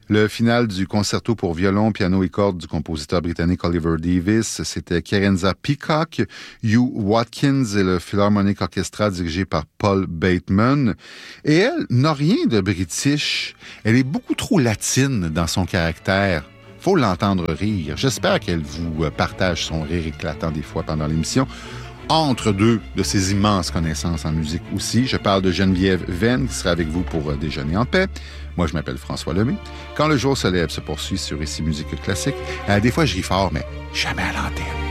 Le final du concerto pour violon, piano et cordes du compositeur britannique Oliver Davies, c'était Kerenza Peacock, Hugh Watkins et le Philharmonic Orchestra dirigé par Paul Bateman. Et elle n'a rien de british. Elle est beaucoup trop latine dans son caractère. Faut l'entendre rire. J'espère qu'elle vous partage son rire éclatant des fois pendant l'émission. Entre deux de ses immenses connaissances en musique aussi. Je parle de Geneviève Venn qui sera avec vous pour déjeuner en paix. Moi, je m'appelle François Lemay. Quand le jour se lève se poursuit sur Ici Musique Classique. Des fois, je ris fort, mais jamais à l'antenne.